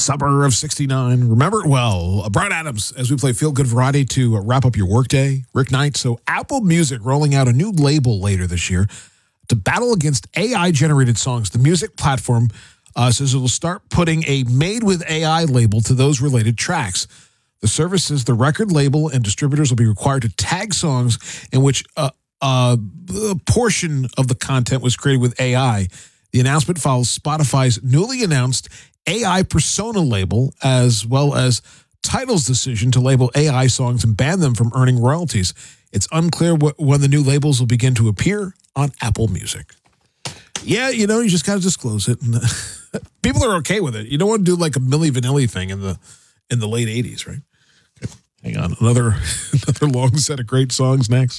Summer of 69. Remember it well. Brian Adams, as we play Feel Good Variety to wrap up your workday. Rick Knight. So Apple Music rolling out a new label later this year to battle against AI-generated songs. The music platform says it will start putting a Made with AI label to those related tracks. The service says the record label and distributors will be required to tag songs in which a portion of the content was created with AI. The announcement follows Spotify's newly announced AI Persona label, as well as Tidal's decision to label AI songs and ban them from earning royalties. It's unclear when the new labels will begin to appear on Apple Music. Yeah, you just got to disclose it. And people are okay with it. You don't want to do like a Milli Vanilli thing in the late 80s, right? Okay, hang on. Another long set of great songs next.